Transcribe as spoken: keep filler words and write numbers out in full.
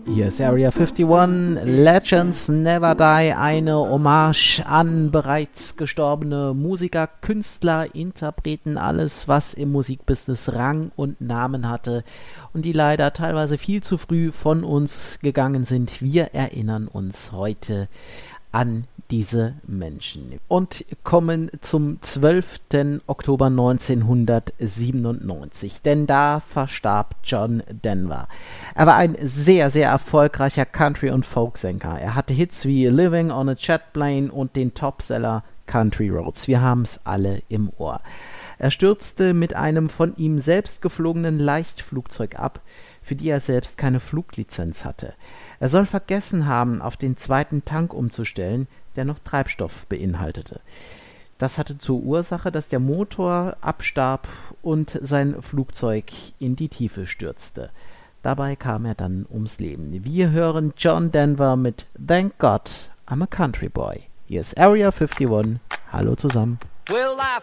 Hier ist Area einundfünfzig, Legends Never Die, eine Hommage an bereits gestorbene Musiker, Künstler, Interpreten, alles was im Musikbusiness Rang und Namen hatte und die leider teilweise viel zu früh von uns gegangen sind. Wir erinnern uns heute an diese Menschen und kommen zum zwölften Oktober neunzehnhundertsiebenundneunzig, denn da verstarb John Denver. Er war ein sehr, sehr erfolgreicher Country- und Folksänger. Er hatte Hits wie Living on a Jet Plane und den Topseller Country Roads. Wir haben es alle im Ohr. Er stürzte mit einem von ihm selbst geflogenen Leichtflugzeug ab, für die er selbst keine Fluglizenz hatte. Er soll vergessen haben, auf den zweiten Tank umzustellen, der noch Treibstoff beinhaltete. Das hatte zur Ursache, dass der Motor abstarb und sein Flugzeug in die Tiefe stürzte. Dabei kam er dann ums Leben. Wir hören John Denver mit Thank God I'm a Country Boy. Hier ist Area einundfünfzig. Hallo zusammen. Well, I